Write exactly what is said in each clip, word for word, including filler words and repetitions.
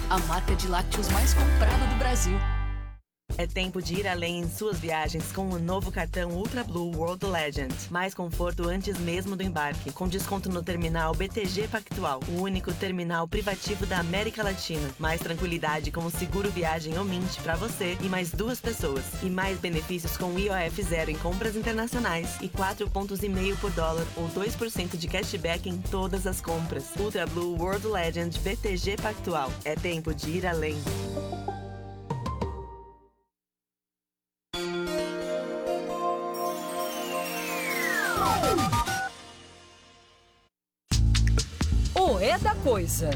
a marca de lácteos mais comprada do Brasil. É tempo de ir além em suas viagens com o novo cartão Ultra Blue World Legend. Mais conforto antes mesmo do embarque, com desconto no terminal B T G Pactual, o único terminal privativo da América Latina. Mais tranquilidade com o seguro viagem ou Mint para você e mais duas pessoas. E mais benefícios com I O F zero em compras internacionais e quatro pontos e meio por dólar ou dois por cento de cashback em todas as compras. Ultra Blue World Legend B T G Pactual. É tempo de ir além. O É da Coisa.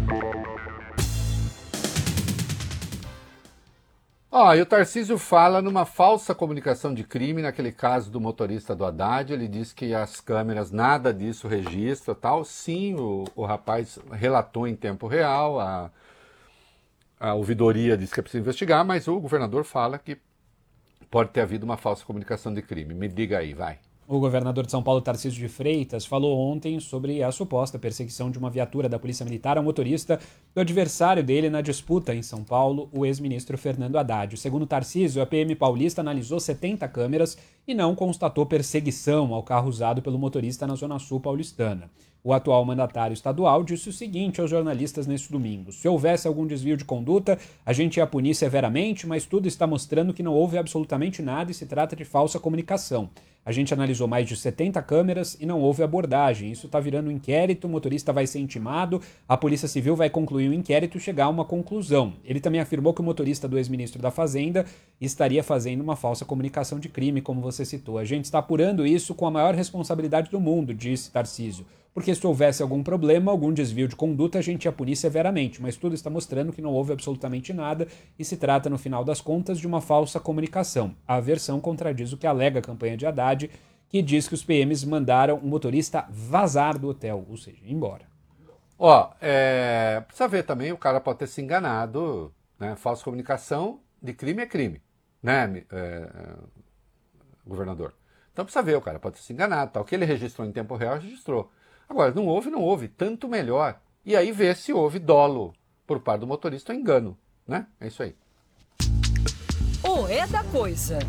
Ó, e o Tarcísio fala numa falsa comunicação de crime, naquele caso do motorista do Haddad. Ele diz que as câmeras, nada disso registra, tal. Sim, o, o rapaz relatou em tempo real, a, a ouvidoria diz que é preciso investigar, mas o governador fala que pode ter havido uma falsa comunicação de crime. Me diga aí, vai. O governador de São Paulo, Tarcísio de Freitas, falou ontem sobre a suposta perseguição de uma viatura da Polícia Militar ao motorista do adversário dele na disputa em São Paulo, o ex-ministro Fernando Haddad. Segundo Tarcísio, a P M paulista analisou setenta câmeras e não constatou perseguição ao carro usado pelo motorista na Zona Sul paulistana. O atual mandatário estadual disse o seguinte aos jornalistas neste domingo: se houvesse algum desvio de conduta, a gente ia punir severamente, mas tudo está mostrando que não houve absolutamente nada e se trata de falsa comunicação. A gente analisou mais de setenta câmeras e não houve abordagem. Isso está virando um inquérito, o motorista vai ser intimado, a Polícia Civil vai concluir o inquérito e chegar a uma conclusão. Ele também afirmou que o motorista do ex-ministro da Fazenda estaria fazendo uma falsa comunicação de crime, como você citou. A gente está apurando isso com a maior responsabilidade do mundo, disse Tarcísio. Porque se houvesse algum problema, algum desvio de conduta, a gente ia punir severamente, mas tudo está mostrando que não houve absolutamente nada e se trata, no final das contas, de uma falsa comunicação. A versão contradiz o que alega a campanha de Haddad, que diz que os P Ms mandaram o motorista vazar do hotel, ou seja, ir embora. Ó, é, precisa ver também, o cara pode ter se enganado, né? Falsa comunicação de crime é crime, né, é, é, governador? Então precisa ver, o cara pode ter se enganado, tal. O que ele registrou em tempo real, registrou. Agora, não houve, não houve, tanto melhor. E aí vê se houve dolo por parte do motorista ou engano, né? É isso aí. O É da Coisa.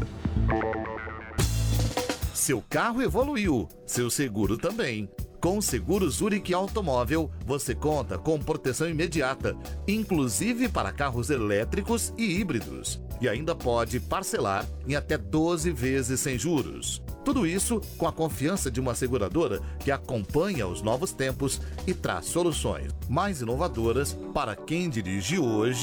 Seu carro evoluiu, seu seguro também. Com o Seguro Zurich Automóvel, você conta com proteção imediata, inclusive para carros elétricos e híbridos. E ainda pode parcelar em até doze vezes sem juros. Tudo isso com a confiança de uma seguradora que acompanha os novos tempos e traz soluções mais inovadoras para quem dirige hoje